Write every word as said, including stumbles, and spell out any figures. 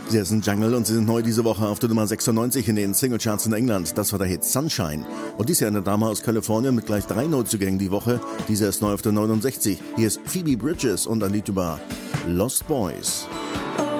Sie sind Jungle und sie sind neu diese Woche auf der Nummer sechsundneunzig in den Singlecharts in England. Das war der Hit Sunshine. Und dies ist ja eine Dame aus Kalifornien mit gleich drei Neuzugängen die Woche. Diese ist neu auf der neunundsechzig. Hier ist Phoebe Bridgers und ein Lied über Lost Boys.